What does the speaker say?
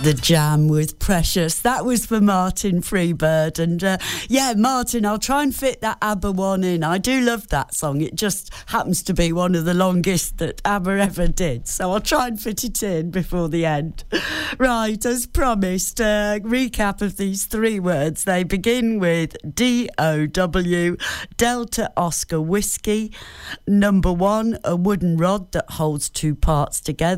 The Jam with Precious. That was for Martin Freebird. And yeah, Martin, I'll try and fit that ABBA one in. I do love that song. It just happens to be one of the longest that ABBA ever did. So I'll try and fit it in before the end. Right, as promised, recap of these three words. They begin with DOW, Delta Oscar Whiskey. Number one, a wooden rod that holds two parts together.